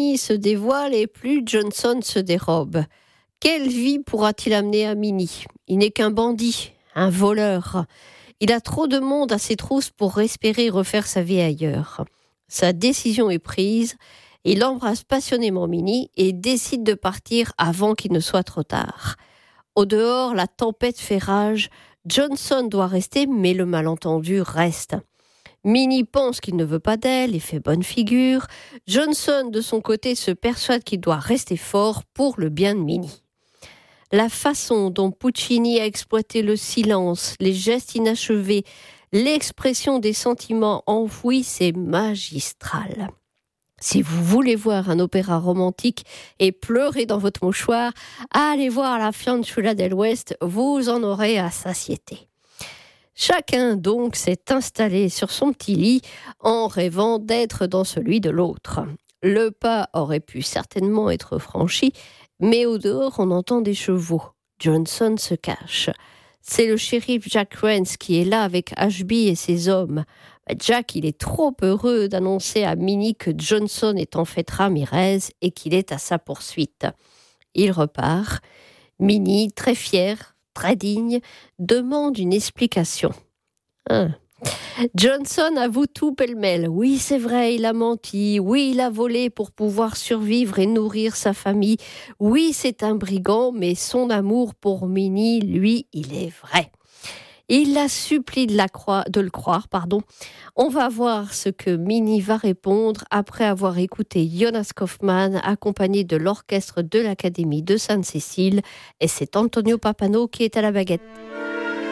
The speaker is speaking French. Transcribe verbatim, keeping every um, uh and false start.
Minnie se dévoile et plus Johnson se dérobe. Quelle vie pourra-t-il amener à Minnie ? Il n'est qu'un bandit, un voleur. Il a trop de monde à ses trousses pour espérer refaire sa vie ailleurs. Sa décision est prise. Il embrasse passionnément Minnie et décide de partir avant qu'il ne soit trop tard. Au dehors, la tempête fait rage. Johnson doit rester, mais le malentendu reste. Minnie pense qu'il ne veut pas d'elle et fait bonne figure. Johnson, de son côté, se persuade qu'il doit rester fort pour le bien de Minnie. La façon dont Puccini a exploité le silence, les gestes inachevés, l'expression des sentiments enfouis, c'est magistral. Si vous voulez voir un opéra romantique et pleurer dans votre mouchoir, allez voir La Fiancella del West, vous en aurez à satiété. Chacun donc s'est installé sur son petit lit en rêvant d'être dans celui de l'autre. Le pas aurait pu certainement être franchi, mais au dehors on entend des chevaux. Johnson se cache. C'est le shérif Jack Rance qui est là avec Ashby et ses hommes. Jack, il est trop heureux d'annoncer à Minnie que Johnson est en fait Ramirez et qu'il est à sa poursuite. Il repart. Minnie, très fière, très digne, demande une explication. Hein. Johnson avoue tout pêle-mêle. Oui, c'est vrai, il a menti. Oui, il a volé pour pouvoir survivre et nourrir sa famille. Oui, c'est un brigand, mais son amour pour Minnie, lui, il est vrai. Il la supplie de, la croire, de le croire. Pardon. On va voir ce que Minnie va répondre après avoir écouté Jonas Kaufmann accompagné de l'orchestre de l'Académie de Sainte-Cécile. Et c'est Antonio Papano qui est à la baguette.